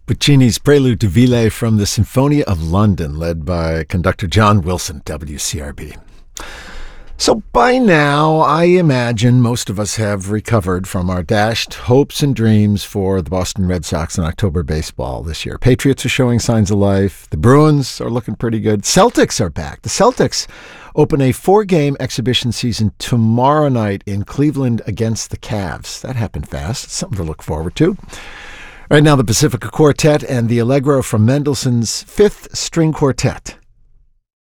Puccini's Prelude to Ville from the Sinfonia of London, led by conductor John Wilson, WCRB. So by now, I imagine most of us have recovered from our dashed hopes and dreams for the Boston Red Sox in October baseball this year. Patriots are showing signs of life. The Bruins are looking pretty good. Celtics are back. The Celtics open a 4-game exhibition season tomorrow night in Cleveland against the Cavs. That happened fast. It's something to look forward to. Right now, the Pacifica Quartet and the Allegro from Mendelssohn's Fifth String Quartet.